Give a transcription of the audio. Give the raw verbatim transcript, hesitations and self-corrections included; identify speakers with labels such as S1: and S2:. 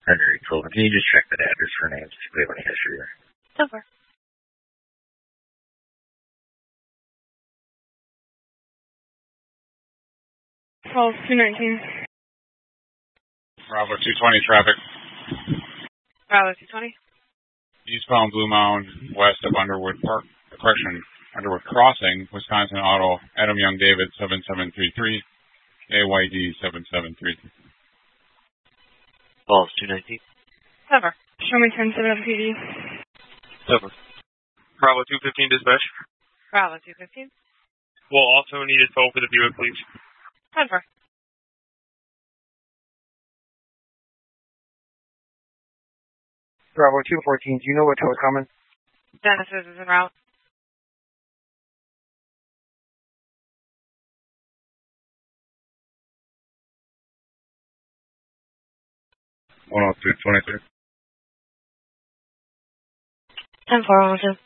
S1: Henry Cloven. Can you just check that address for names? Do we have any history there?
S2: Over. twelve two nineteen.
S3: Bravo two twenty traffic.
S2: Bravo two twenty.
S3: Eastbound Blue Mound, west of Underwood Park, correction, Underwood Crossing, Wisconsin Auto, Adam Young David seven seven three three, A Y D seven seven three three.
S1: Falls two nineteen.
S2: Over. Show me ten seven P D.
S4: Over. Bravo two fifteen dispatch.
S2: Bravo two fifteen.
S4: We'll also need a tow for the Buick, please.
S2: Over.
S5: Bravo two fourteen, do you know what tow is coming?
S2: Genesis is en route.
S3: one oh two twenty-three.
S2: ten four one two.